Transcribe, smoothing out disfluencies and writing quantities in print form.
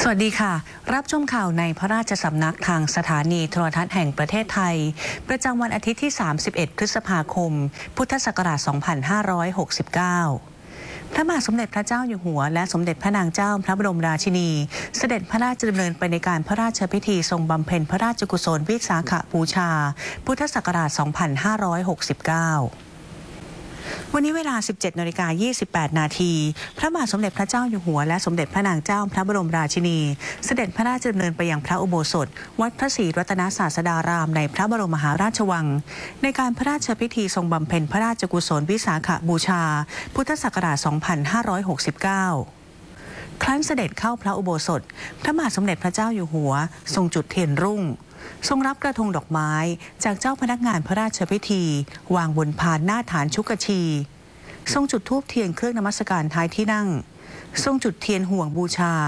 วัสดีค่ะรับชมข่าวในพระราชสำนักทางสถานีโทรทัศน์แห่งประเทศไทยประจำวันอาทิตย์ที่ 31 พฤษภาคม พุทธศักราช 2569 พระบาทสมเด็จพระเจ้าอยู่หัวและสมเด็จพระนางเจ้าพระบรมราชินีเสด็จพระราชดำเนินไปในการพระราชพิธีทรงบำเพ็ญพระราชกุศลวิสาขบูชา พุทธศักราช 2569วันนี้เวลา 17:28 นาทีพระบาทสมเด็จพระเจ้าอยู่หัวและสมเด็จพระนางเจ้าพระบรมราชินีเสด็จพระราชดำเนินไปยังพระอุโบสถวัดพระศรีรัตนศาสดารามในพระบรมมหาราชวังในการพระราชพิธีทรงบำเพ็ญพระราชกุศลวิสาขบูชาพุทธศักราช 2569 ครั้นเสด็จเข้าพระอุโบสถพระบาทสมเด็จพระเจ้าอยู่หัวทรงจุดเทียนรุ่งทรงรับกระทงดอกไม้จากเจ้าพนักงานพระราชพิธีวางบนพานหน้าฐานชุกชีทรงจุดธูปเทียนเครื่องนมัสการท้ายที่นั่งทรงจุดเทียนห่วงบูชา